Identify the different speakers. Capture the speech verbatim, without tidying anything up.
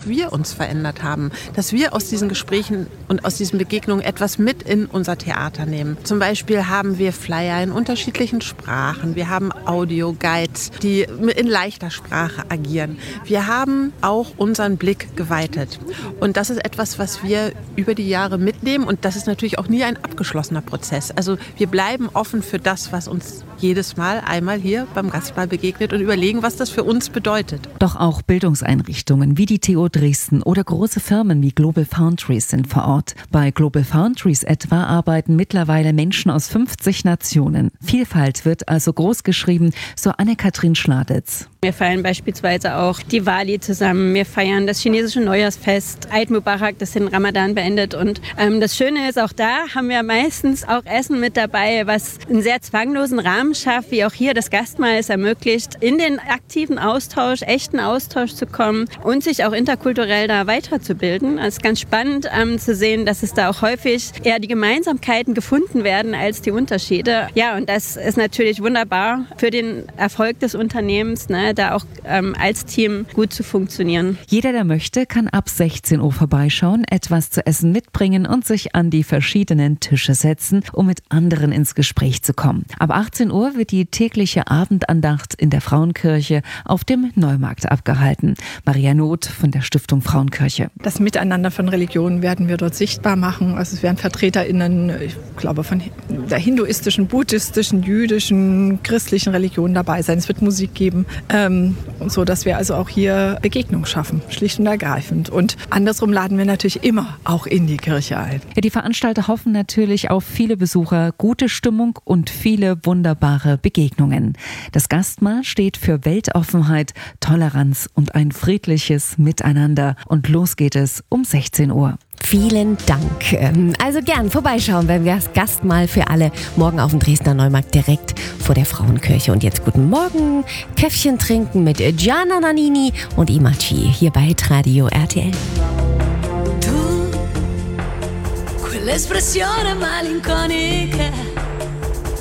Speaker 1: wir uns verändert haben, dass wir aus diesen Gesprächen und aus diesen Begegnungen etwas mit in unser Theater nehmen. Zum Beispiel haben wir Flyer in unterschiedlichen Sprachen. Wir haben Audio-Guides, die in leichter Sprache agieren. Wir haben auch unseren Blick geweitet. Und das ist etwas, was wir über die Jahre mitnehmen. Und das ist natürlich auch nie ein abgeschlossener Prozess. Also wir bleiben offen für das, was uns jedes Mal einmal hier beim Gastmahl begegnet und überlegen, was das für uns bedeutet.
Speaker 2: Doch auch Bildungseinrichtungen wie die T U Dresden oder große Firmen wie Global Foundries sind vor Ort. Bei Global Foundries etwa arbeiten mittlerweile Menschen aus fünfzig Nationen. Vielfalt wird also groß geschrieben, so Anne-Kathrin Schladitz.
Speaker 3: Wir feiern beispielsweise auch Diwali zusammen. Wir feiern das chinesische Neujahrsfest, Eid Mubarak, das den Ramadan beendet. Und ähm, das Schöne ist, auch da haben wir meistens auch Essen mit dabei, was einen sehr zwanglosen Rahmen schafft, wie auch hier das Gastmahl es ermöglicht, in den aktiven Austausch, echten Austausch zu kommen und sich auch interkulturell da weiterzubilden. Es ist ganz spannend ähm, zu sehen, dass es da auch häufig eher die Gemeinsamkeiten gefunden werden als die Unterschiede. Ja, und das ist natürlich wunderbar für den Erfolg des Unternehmens, ne, da auch ähm, als Team gut zu funktionieren.
Speaker 2: Jeder, der möchte, kann ab sechzehn Uhr vorbeischauen, etwas zu essen mitbringen und sich an die verschiedenen Tische setzen, um mit anderen ins Gespräch zu kommen. Ab achtzehn Uhr wird die tägliche Abendandacht in der Frauenkirche auf dem Neumarkt abgehalten. Maria Noth von der Stiftung Frauenkirche.
Speaker 4: Das Miteinander von Religionen werden wir dort sichtbar machen. Also es werden VertreterInnen, ich glaube, von der hinduistischen, buddhistischen, jüdischen, christlichen Religion dabei sein. Es wird Musik geben, ähm, so dass wir also auch hier Begegnung schaffen, schlicht und ergreifend. Und andersrum laden wir natürlich immer auch in die Kirche ein.
Speaker 2: Ja, die Veranstalter hoffen natürlich auf viele Besucher, gute Stimmung und viele wunderbare Begegnungen. Das Gastmahl steht für Weltoffenheit, Toleranz und ein friedliches Miteinander. Und los geht es um sechzehn Uhr.
Speaker 5: Vielen Dank. Also gern vorbeischauen beim Gastmahl für alle. Morgen auf dem Dresdner Neumarkt direkt vor der Frauenkirche. Und jetzt guten Morgen. Käffchen trinken mit Gianna Nannini und Imachi hier bei Radio R T L.
Speaker 6: Tu, quell'espressione malinconica